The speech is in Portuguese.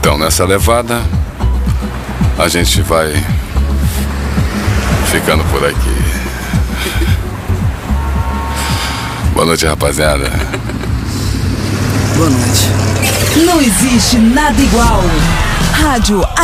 Então, nessa levada, a gente vai ficando por aqui. Boa noite, rapaziada. Boa noite. Não existe nada igual. Rádio